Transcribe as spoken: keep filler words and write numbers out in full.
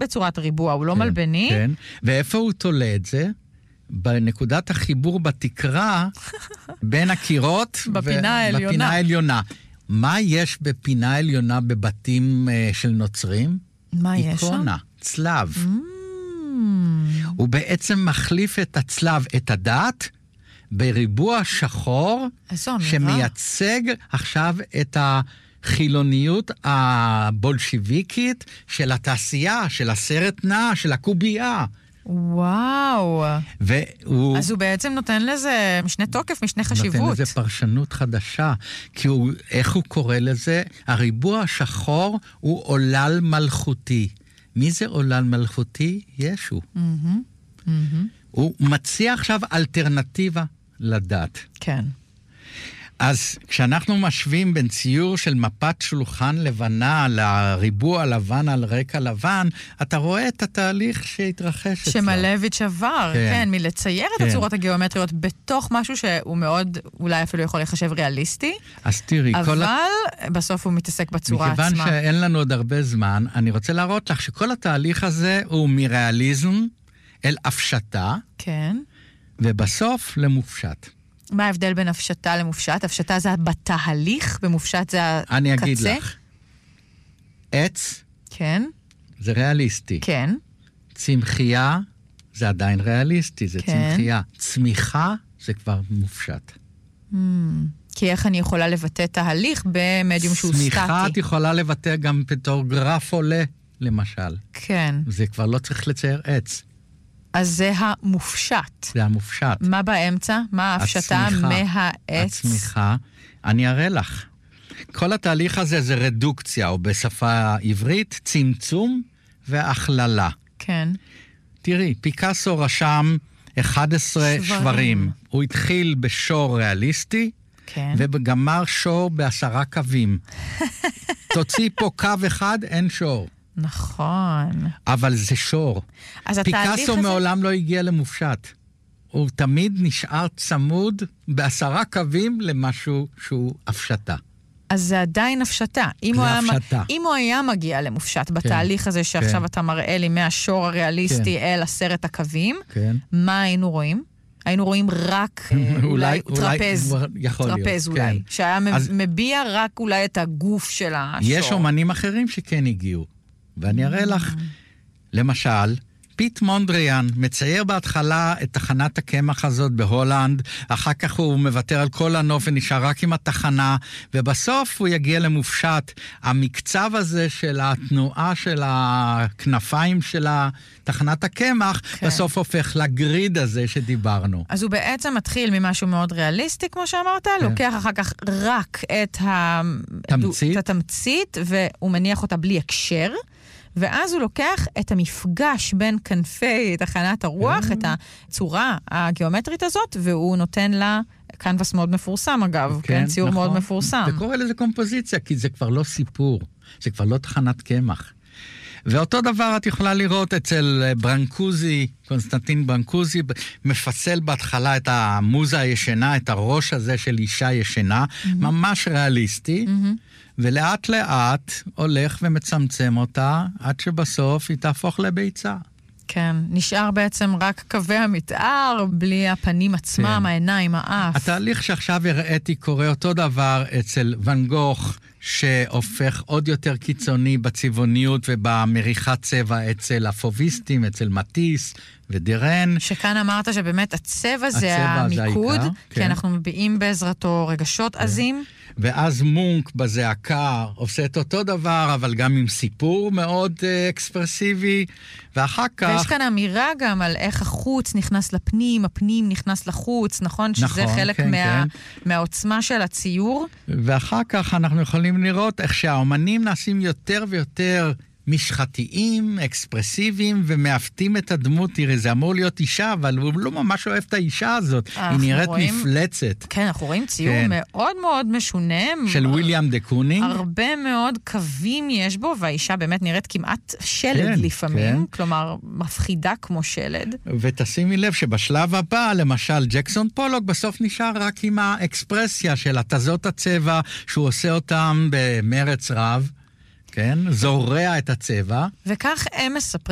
בצורת ריבוע, הוא לא כן, מלבני. כן, ואיפה הוא תולה את זה? בנקודת החיבור בתקרה, בין הקירות, בפינה העליונה. בפינה העליונה. מה יש בפינה העליונה בבתים uh, של נוצרים? מה יש שם? איקונה, צלב. Mm. הוא בעצם מחליף את הצלב, את הדת, בריבוע שחור, שמייצג עכשיו את החילוניות הבולשיביקית של התעשייה, של הסרט נע, של הקובייה. וואו. והוא... אז הוא בעצם נותן לזה משנה תוקף, משנה חשיבות. נותן לזה פרשנות חדשה. כי הוא, איך הוא קורא לזה? הריבוע השחור הוא עולל מלכותי. מי זה עולל מלכותי? ישו. Mm-hmm. Mm-hmm. הוא מציע עכשיו אלטרנטיבה לדת. כן. אז כשאנחנו משווים בין ציור של מפת שולחן לבנה לריבוע לבן על רקע לבן, אתה רואה את התהליך שהתרחש אצלו. שמלביץ' עבר, כן, כן מלצייר כן. את הצורות הגיאומטריות בתוך משהו שהוא מאוד, אולי אפילו יכול לחשב ריאליסטי. אז תראי, אבל כל... בסוף הוא מתעסק בצורה עצמה. מכיוון שאין לנו עוד הרבה זמן, אני רוצה להראות לך שכל התהליך הזה הוא מריאליזם אל הפשטה, כן. ובסוף למופשט. מה ההבדל בין הפשטה למופשט? הפשטה זה בתהליך, ומופשט זה הקצה? אני אגיד לך. עץ, כן. זה ריאליסטי. כן. צמחייה, זה עדיין ריאליסטי, זה כן. צמחייה. צמיחה, זה כבר מופשט. Hmm. כי איך אני יכולה לבטא תהליך במדיום שהוא סטטי? צמיחה את יכולה לבטא גם בתור גרף עולה, למשל. כן. זה כבר לא צריך לצייר עץ. אז זה המופשט. זה המופשט. מה באמצע? מה ההפשטה מהעץ? הצמיחה. אני אראה לך. כל התהליך הזה זה רדוקציה, או בשפה עברית, צמצום והכללה. כן. תראי, פיקאסו רשם אחד עשר שברים. שברים. הוא התחיל בשור ריאליסטי, כן. וגמר שור בעשרה קווים. תוציא פה קו אחד, אין שור. נכון. אבל זה שור. פיקאסו הזה... מעולם לא הגיע למופשט. הוא תמיד נשאר צמוד בעשרה קווים למשהו שהוא הפשטה. אז זה עדיין הפשטה. אם, זה הוא הפשטה. היה, אם הוא היה מגיע למופשט כן, בתהליך הזה שעכשיו כן. אתה מראה לי מהשור הריאליסטי כן. אל עשרת הקווים, כן. מה היינו רואים? היינו רואים רק אולי, אולי טרפז, יכול טרפז להיות, אולי, כן. שהיה אז... מביע רק אולי את הגוף של השור. יש אומנים אחרים שכן הגיעו. ואני אראה לך, למשל, פיט מונדריאן מצייר בהתחלה את תחנת הקמח הזאת בהולנד, אחר כך הוא מוותר על כל הנוף ונשאר רק עם התחנה, ובסוף הוא יגיע למופשט. המקצב הזה של התנועה של הכנפיים של תחנת הקמח, כן. בסוף הופך לגריד הזה שדיברנו. אז הוא בעצם מתחיל ממשהו מאוד ריאליסטי, כמו שאמרת, כן. לוקח אחר כך רק את התמצית, התמצית והוא מניח אותה בלי הקשר, ואז הוא לוקח את המפגש בין כנפי תחנת הרוח, את הצורה הגיאומטרית הזאת, והוא נותן לה קנבס מאוד מפורסם אגב, כן, ציור מאוד מפורסם. וקורא לזה קומפוזיציה, כי זה כבר לא סיפור, זה כבר לא תחנת קמח. ואותו דבר את יכולה לראות אצל ברנקוזי, קונסטנטין ברנקוזי, מפסל בהתחלה את המוזה הישנה, את הראש הזה של אישה ישנה, ממש ריאליסטי, ולאט לאט הולך ומצמצם אותה, עד שבסוף היא תהפוך לביצה. כן, נשאר בעצם רק קווי המתאר, בלי הפנים עצמם, כן. העיניים, האף. התהליך שעכשיו הראיתי קורה אותו דבר אצל ון גוך, שהופך עוד יותר קיצוני בצבעוניות ובמריחת צבע אצל הפוביסטים, אצל מטיס ודירן. שכאן אמרת שבאמת הצבע זה המיקוד, זה כי כן. אנחנו מביעים בעזרתו רגשות כן. עזים. ואז מונק בזעקה עושה את אותו דבר, אבל גם עם סיפור מאוד uh, אקספרסיבי, ואחר כך... ויש כאן אמירה גם על איך החוץ נכנס לפנים, הפנים נכנס לחוץ, נכון? שזה נכון, חלק כן, מה, כן. מהעוצמה של הציור. ואחר כך אנחנו יכולים לראות איך שהאומנים נעשים יותר ויותר משחתיים, אקספרסיביים, ומאפתים את הדמות. תראי, זה אמור להיות אישה, אבל הוא לא ממש אוהב את האישה הזאת. היא נראית רואים, מפלצת. כן, אנחנו רואים ציור כן. מאוד מאוד משונה. של וויליאם דה קונינג. הרבה מאוד קווים יש בו, והאישה באמת נראית כמעט שלד כן, לפעמים, כן. כלומר, מפחידה כמו שלד. ותשימי לב שבשלב הבא, למשל, ג'קסון פולוק בסוף נשאר רק עם האקספרסיה של התזות הצבע, שהוא עושה אותם במרץ רב. כן, זורע את הצבע. וכך הם מספרים